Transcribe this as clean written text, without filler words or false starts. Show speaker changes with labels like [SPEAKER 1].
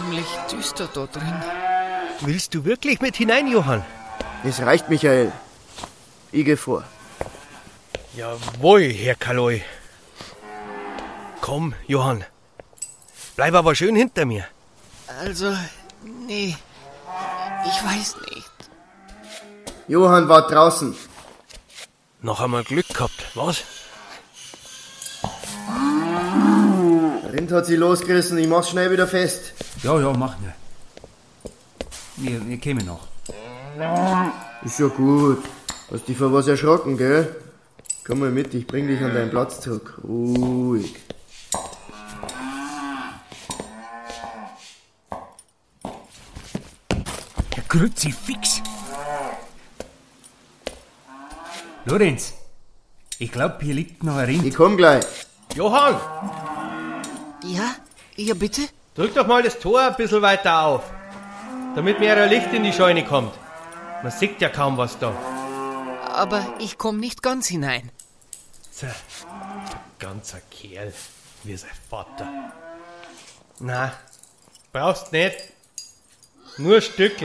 [SPEAKER 1] ziemlich düster da drin.
[SPEAKER 2] Willst du wirklich mit hinein, Johann?
[SPEAKER 3] Es reicht, Michael. Ich geh vor.
[SPEAKER 2] Jawohl, Herr Kaloi. Komm, Johann. Bleib aber schön hinter mir.
[SPEAKER 1] Also, nee, ich weiß nicht.
[SPEAKER 3] Johann war draußen.
[SPEAKER 2] Noch einmal Glück gehabt, was?
[SPEAKER 3] Der Rind hat sie losgerissen, ich mach's schnell wieder fest.
[SPEAKER 4] Ja, mach nur. Wir kämen noch.
[SPEAKER 3] Ist ja gut. Hast dich vor was erschrocken, gell? Komm mal mit, ich bring dich an deinen Platz zurück. Ruhig.
[SPEAKER 4] Der Kruzifix. Lorenz, ich glaub, hier liegt noch ein Rind.
[SPEAKER 3] Ich komm gleich.
[SPEAKER 2] Johann,
[SPEAKER 1] Ja, bitte?
[SPEAKER 2] drück doch mal das Tor ein bisschen weiter auf, damit mehr Licht in die Scheune kommt. Man sieht ja kaum was da.
[SPEAKER 1] Aber ich komm nicht ganz hinein.
[SPEAKER 2] So, ganzer Kerl, wie sein Vater. Na, brauchst nicht. Nur ein Stück.